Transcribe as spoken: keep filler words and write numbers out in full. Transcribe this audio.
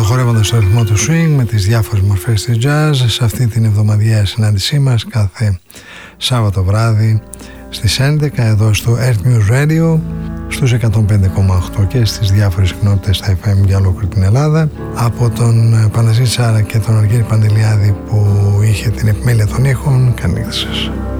Προχωρεύοντας στο ρυθμό του swing με τις διάφορες μορφές της jazz σε αυτή την εβδομαδιαία συνάντησή μας κάθε Σάββατο βράδυ στις έντεκα εδώ στο Earth News Radio στους εκατόν πέντε κόμμα οκτώ και στις διάφορες κοινότητες στα εφ εμ για ολόκληρη την Ελλάδα. Από τον Παναζή Τσάρα και τον Αργύρη Παντελιάδη που είχε την επιμέλεια των ήχων, καλή νύχτα σας.